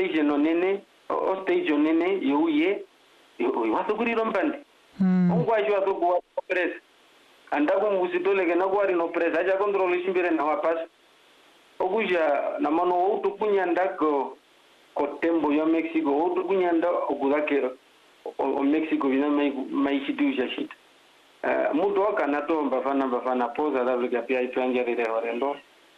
division onene o stage onene yuye wasokuriro mbandi ongwacho wasokuwa press andako musitoleke nakwari no press acha control shimbere na wapasa okuja na mano utukunyanda ko tembo ya Mexico utukunyanda okudakero o Mexico vina maishitusha shit mutu wakanato mbafana poza Africa pia itwangerere horendo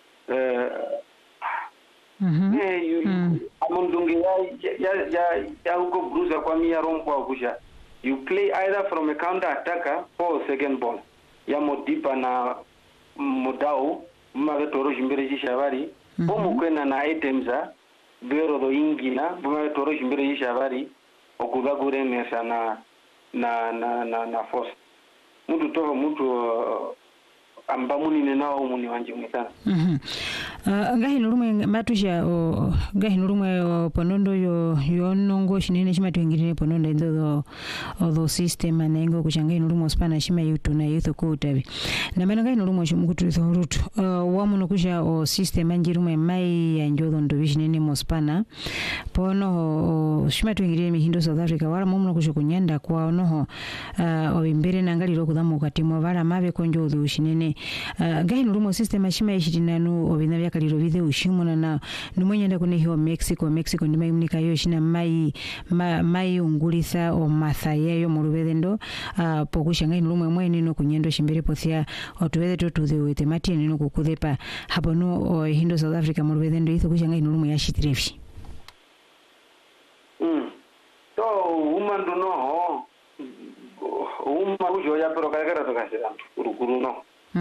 amundungi ya huko bruza kwa mia rompo akusha you play either from a counter attacker or second ball ya modipa na modao mumave toro shimbere shishavari pomukwena na items bero do ingina mumave toro shimbere shishavari okuva kurenesa na force mutu tova mutu amba munine nawo muni wanje mwitana ngahino rumwe matusha ngahino rumwe ponondo yo nongo shinene chimatwingirire ponondo ndo the system anengo kuchangahino rumwe spana shima yutu na yutho kutabi na mana ngahino rumwe shimukuturizo rutu wamuno kusha o system anji rumwe mai yanjodo ndo vishinene mospana pono shimatwingirire mihindo South Africa wala muno kusha kunyanda kwa noho obimbere nangaliro kudamu katimo vara mabe konjodo shinene ngahino rumwe system ashima yishitinanu obina kaliro vide ushimuna na numwenyenda kune hiyo Mexico ndima imnika yo shina mai ungulisa o mathayeyo mulubedendo pokushanga inulumwe mwene no kunyendo shimbere pothia otubede totuze wete matini no kukudepa hapo no hindo South Africa mulubedendo itho kushanga inulumwe ya shitrefi so umandu no ujo ya pero kagera to kasira urukuru no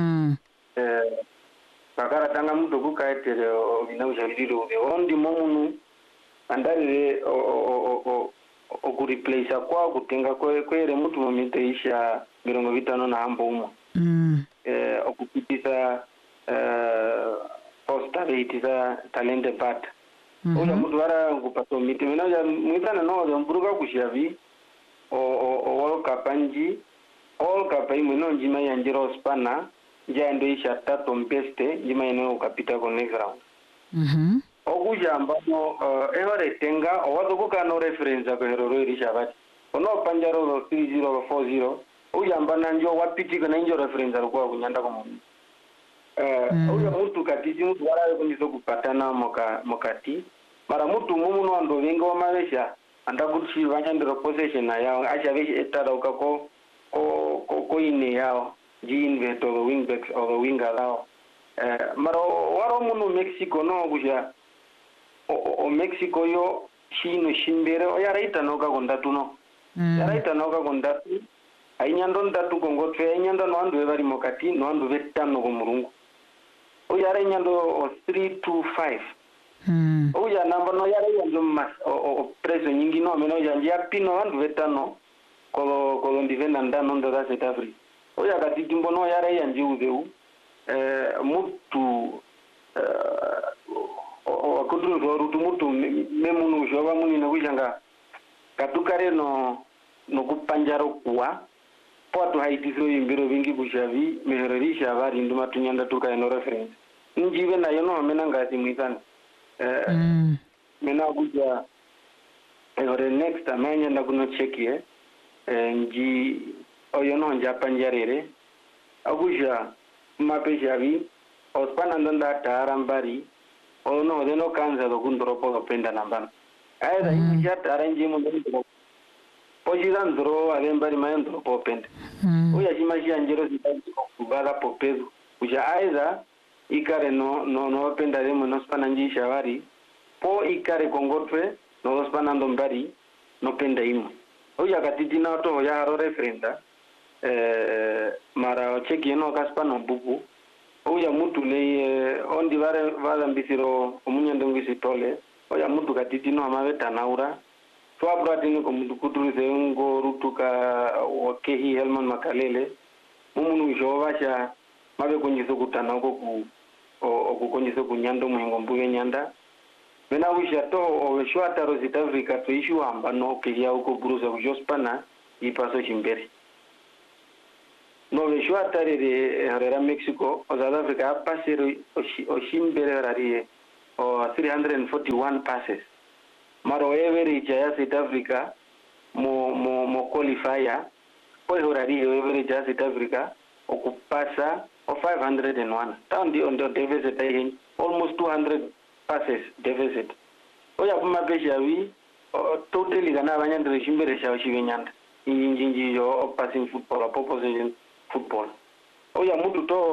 kakara tanga mudo kukaetere vina ushabiriro ondi momunu andare o ku replace kwa kutenga kwere mutu momiteisha 50 na hambo umo okupitisa posta veitiza talente bat oya mutu vara kupato miti mina ya mwitana no mburuka kushavi o World Cup anji World Cup imwe no njima ya njiro spana jando isha tato mpeste jima eno ukapita kwa next round okuja ambano ehore tenga owazo kuka no reference kwa heroro irisha bati ono panjaro 30 40 uja ambana njo wapitika na njo reference alikuwa kunyanda kwa mumu uja mutu katiji mutu wala kunjizo kupatana mokati mara mutu mumu no ando venga wa mawesha anda kutushi vanyandiro possession na yao acha veshi etada ukako ko ine yao Jean to the wing backs or the winger lao maro waro munu Mexico no kuja o Mexico yo shino shimbere o yaraita no ka kondatu no yaraita no ka kondatu ainyando ndatu kongotwe ainyando no andu evari mokati no andu vetano ko murungu o yara nyando o 325 o ya namba no yara yando mas o preso nyingi no meno ya pino andu vetano ko ndivenda ndano ndo da South Africa oya katiti mbono yare yanji udeu mutu akudru rutu mutu memunu joba muni na kujanga katukare no kupanjaro kuwa poatu haitizo yimbiro vingi kushavi mehererisha vari nduma tunyanda tuka eno reference njive na yono amena ngati mwitani mena kuja ore next amanya ndakuno chekie nji oyo no njapanjarere akuja mapeshavi ospana ndanda tarambari ono deno kanza do kundropo penda nambana aida inja taranji mo ndro pojidan ndro alembari mayndro po penda uya jimaji anjero zitaki kubala popezu uja aida ikare no penda demo no spana nji shawari po ikare kongotwe no spana ndombari no penda imo uya katiti na to ya haro referenda mara cheki no kaspano bubu oya mutu le ondi vara mbisiro omunyande ngisi tole oya mutu katiti no amaveta naura twabratini ko mutu kuturize ngo rutuka wakehi Helman Makalele mumunu jovasha mabe konyiso kutana ko okukonyiso kunyando mwengo mbuye nyanda mena wisha to oweshwata South Africa to issue amba no keya uko buruza kujospana ipaso chimbere no eshwata re herera Mexico o South Africa pasero o chimbere rari o 341 passes maro average ya South Africa mo qualifier poi horari average ya South Africa okupasa o 501 down on the deficit again almost 200 passes deficit oya kuma pesha wi totally kana abanyandire shimbere shawo shibenyanda injinji yo passing football opposition football oya mutu to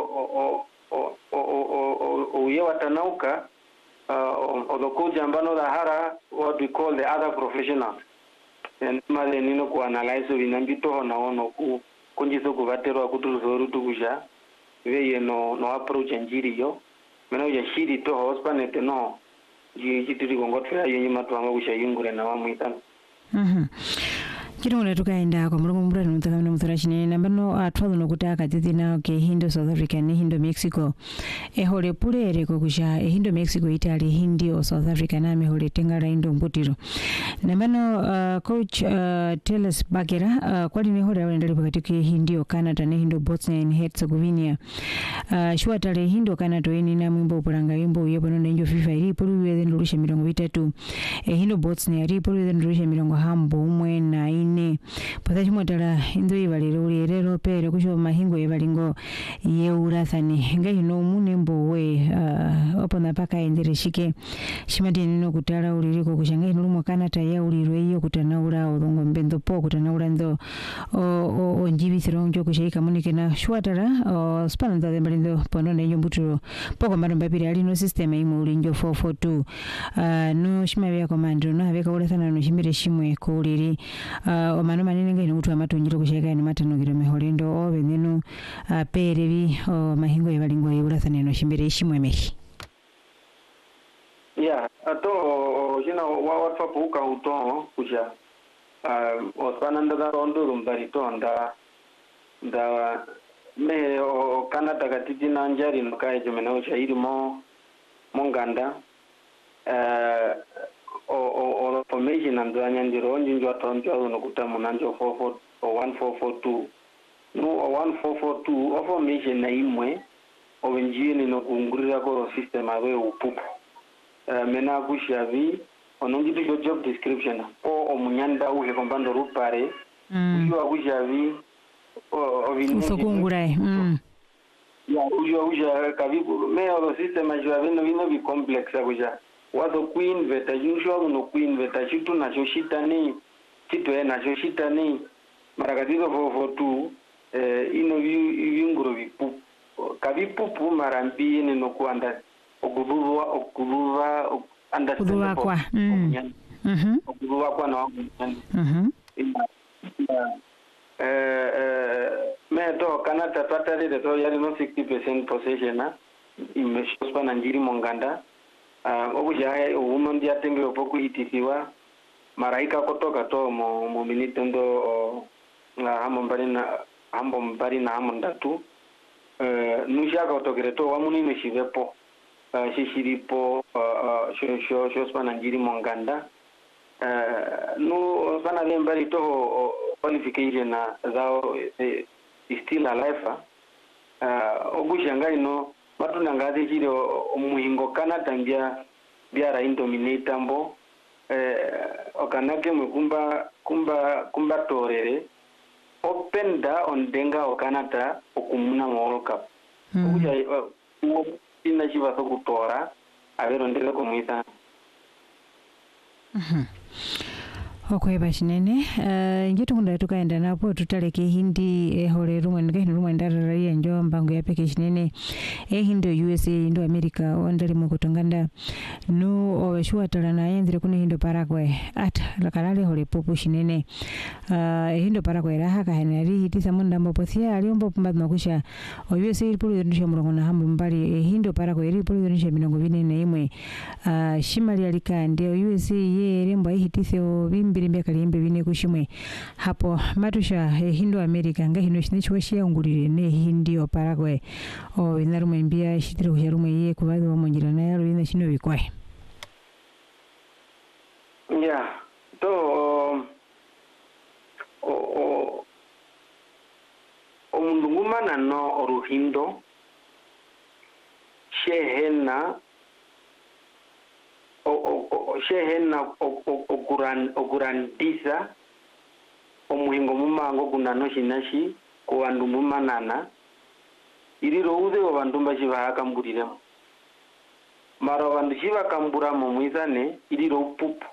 uye watanauka the coach ambano the hara what we call the other professionals and male nino ku analyze vinambito na ono ku kunjiso kuvaterwa kutuzoru tukusha veye no approach njiri yo mena ya shiri to hospanete no jitiri kongotwa yenye matwanga kusha yungure na wamuitana Chirongole tukaenda kwa mulungu mbrani mutakamina mutarashine nambano atwalu nokuta akatiti na ke Hindo South Africa ni Hindo Mexico ehole pulere kokusha Hindo Mexico Italy Hindi o South Africa na mehole tengala Hindo mputiro nambano coach Teles Bagera kwali nehole awendali pakatiki Hindi o Canada na Hindo Bosnia and Herzegovina shuatale Hindo Canada weni na mwimbo upulanga wimbo uyepo nona injo FIFA ili pulu weze ndulusha milongo vitatu Hindo Bosnia ili pulu weze ndulusha milongo hambo umwe na ine patachi motala indo ivalero ulierero pere kusho mahingo ivalingo yeurathani ngai no munembo we opona paka endereshike shimati nino kutala uliriko kushangai nulumo kanata ya ulirwe iyo kutanaura udongo mbendo po kutanaura ndo o njibi sironjo kushaika munike na shwatala spana nda mbalindo ponona iyo mbuturo poko mbano mbapiri alino system imo ulinjo 442 no shimabe ya komando no haveka ulathana no shimire shimwe ko uliri omano manene ngai nukutu amatunjiro kusheka ni matanogiro meholindo obe nenu perevi mahingo yevalingo yeulathana no shimbere ishimwe mehi ato jina watfa puka uto kuja osana ndaga rondo rumbari to nda me Canada katiti na njari no kai jemena ucha irimo monganda o formation and anyandiro njinjo atonjo no kutamu nanjo 44 o 1442 no 1442 o formation na imwe o wenjini no kungurira ko system awe upupu mena kushavi onongitu job description o munyanda uhe kombando rupare uyo kushavi o vinungurai ya uyo kavibu me o system ajwa vino vi complex akuja wazo queen veta usual no queen veta chitu na shoshita ni chitu na shoshita ni marakatizo 442 ino yunguro vipu kavipupu marambi ni no kuanda okubuva understand kwa okubuva kwa na me to Canada totally the to yari no 60% possession na imeshospa na njiri monganda obuja woman dia tembe opoku hitisiwa maraika kotoka to mo minute ndo hambo mbari na hamondatu nusha kotokere to wamuni meshivepo shishiripo sho spana njiri monganda no spana mbari to qualification na zao is still alive obuja ngai no matuna ngazi chiro umuhingo kana tambia biara indominate mbo okanake kumba torere open da on denga okanata okumuna World Cup uja ina chiva sokutora avero ndele komisa okweba chinene ngeto kunda tukaenda napo tutaleke Hindi ehole rumwe ngene rumwe ndararaia njo mbango ya peke chinene Hindo USA Indo America ondali mukutonganda no oweshwa talana yendire kune Hindo Paraguay at lakalale hole popo chinene Hindo Paraguay raha kahenari hitisa munda mbopothia aliombo pumbadwa makusha USA ilipulu yonisha mulongo na hambu mbali Hindo Paraguay ilipulu yonisha milongo vine na imwe shimali alika ndio USA ye rembo hitise bimbiri kalimbe bine kushimwe hapo matusha Hindo America nga hino shinichwashia ungulire ne Hindi o Paraguay o inarume mbia shitire kujarume ye kubazo wa monjira na yaro ina shino bikwae to mundungumana no oruhindo shehena shehena ogurandisa omuhingo mumango kunano shinashi ku bandu mumanana iriro uze abantu bashibahakamburiremo mara bandu shibakamburamo mwizane iriro upupu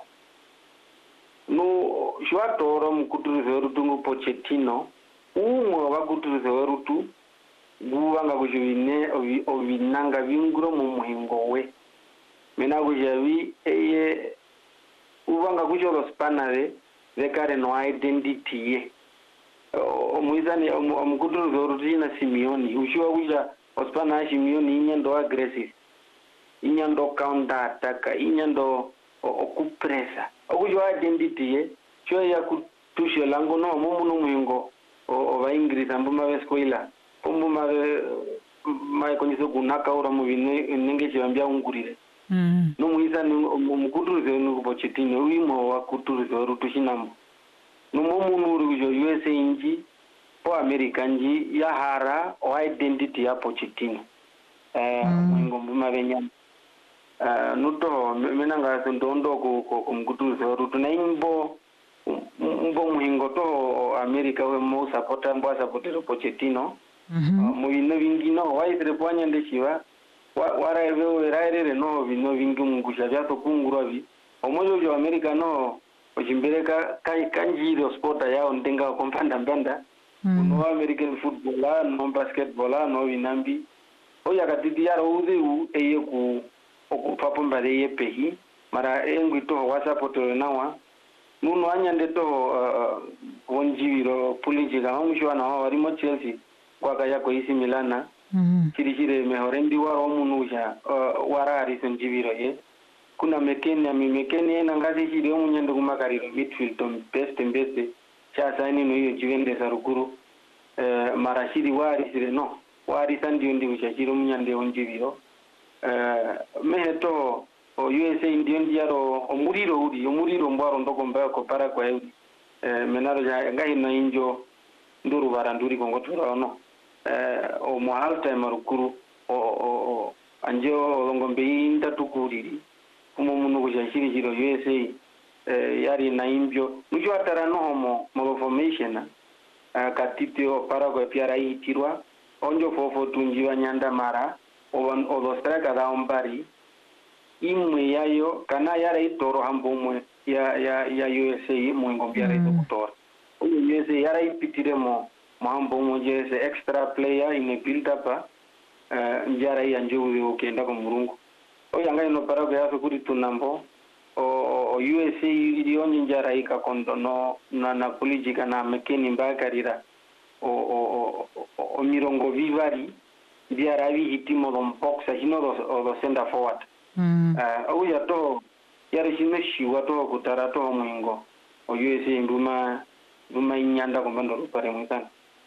no shwatoro mukuturize rutungu Pochettino umwe bakuturize rutu guwanga kujubine obinanga binguro mu muhingo we mena kujabi eye ubanga kujolo spanare zekare no identity ye omwizani omukuturize rutu na Simeone ushiwa kuja ospana Simeone inyando aggressive inyando counter attack inyando okupresa okujwa identity ye cyo ya kutushe lango no mumuntu muhingo obaingiriza mbuma beskoila mbuma mai konyiso kunaka ura mubine nenge chibambya ungurire no muiza mukuturize no Pochettino wimo wa kuturize rutushinamo no mumuntu uri kujo USA inji po America nji ya hara o identity ya Pochettino mwingo mbuma benyama nuto menanga ndondo ko mukuturize rutu na imbo muhingo to America we mo supporta Pochettino mu bino bingino waitire pwanya ndeshiwa waraive werairere no bino bingi mungusha byato kungura bi omoyo byo America no ojimbereka kanjiro sporta yao ndenga kompanda mbanda no American football no basketball no binambi oya katiti yaro uze eye ku okupapo mbale yepehi mara engwito wasapoto nawa nuno anyande to wonjiro pulijika amushwana warimo Chelsea kwa yako isi Milana chirishire mehorendi waro munusha warari sonjibiro ye kuna mekeni na ngazi shiri omunyendo kumakariro midfield best cha saini no yo jivende sarukuru marashiri wari sire no wari sandi ndi ushashiro omunyande onjibiro meheto USA ndi yaro omuriro mbwaro ndoko mbaya ko para kwa yudi menaro ja ngahino injo nduru baranduri kongotura no o mo halta marukuru o anjo ngombe inda tukuriri kumo munu kujashiri jiro USA yari na imbyo mujo atara no homo mo formation katitio para kwa piara itirwa onjo fofo tunjiwa nyanda mara o do straka da ombari imwe yayo kana yara itoro hambomwe ya USA mwengo byara itokutora USA yara ipitiremo mambo moje se extra player in a build up njara yanjuri okenda ko murungu oyanga ino para ko yaso kuri tunambo o USA ilioni njara ikakondo no na politika na mekeni mbakarira o mirongo vivari biara vi hitimo dom boxa hino do senda forward oya to yari shimeshi wato kutara to mwingo o USA nduma inyanda kombando rupare mwitana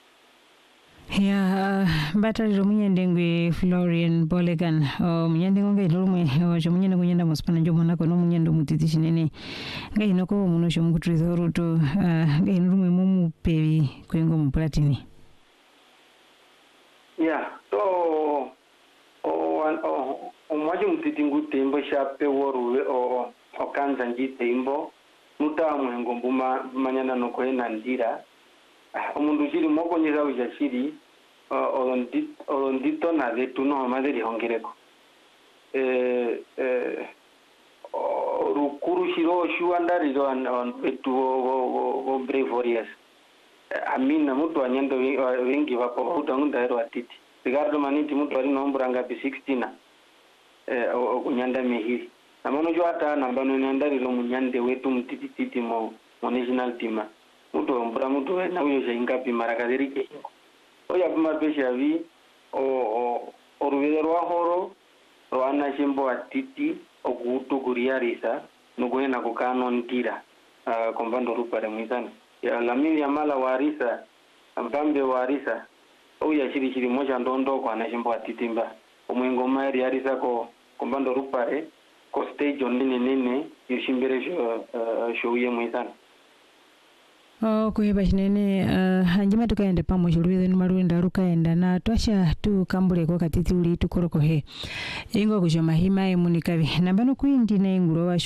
ya bataliro munyendengwe Florian Bolegan munyendengo ngailumwe wacho munyenda kunyenda muspana njo monako no munyendo mutiti chinene ngainoko muno sho mukuturiza ruto ngainumwe mumupevi kwengo muplatini ya to omwaji mutiti ngutembo shape woruwe o kanza njitembo muta mwengo mbumanyana noko ena ndira omundu chiri mokonyeza ujashiri olondito na vetu no maderi hongereko rukuru shiro shuandariro on vetu o Brave Warriors amina mutu anyendo wengi wapo utangunda hero atiti Ricardo Maniti mutu ali nombra ngapi 16 okunyanda mehiri namono jo ata nambano nyandariro munyande wetu mtititi mo national team mutu ombra mutu na uyo shingapi marakaderike oya kuma pesha vi o ruvedero ahoro roana shimbo atiti okutu kuriarisa nugoena kukano ntira kombando rupare mwizana ya lamini ya mala warisa mpambe warisa oya shiri moja ndondo kwa na shimbo atitimba omwengo maeri arisa ko kombando rupare ko stage nene yushimbere shoye mwizana kuheba chinene anjima tukaende pamwe chulweze numaluenda rukaenda na twasha tukambule kwa katiti uli tukorokohe ingo kushoma hima emunikavi nambano kuindi na ingulo